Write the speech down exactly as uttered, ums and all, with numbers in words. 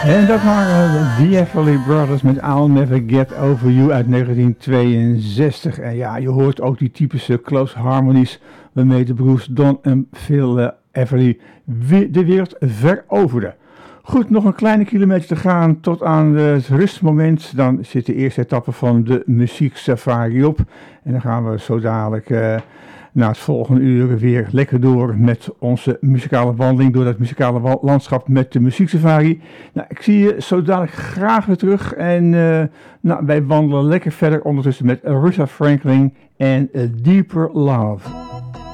En dat waren de Everly Brothers met I'll Never Get Over You uit negentien tweeënzestig. En ja, je hoort ook die typische close harmonies waarmee de broers Don en Phil uh, Everly de wereld veroverden. Goed, nog een kleine kilometer te gaan tot aan het rustmoment. Dan zit de eerste etappe van de muzieksafari op. En dan gaan we zo dadelijk uh, na het volgende uur weer lekker door met onze muzikale wandeling door het muzikale wa- landschap met de muzieksafari. Nou, ik zie je zo dadelijk graag weer terug. En uh, nou, wij wandelen lekker verder ondertussen met Aretha Franklin en A Deeper Love.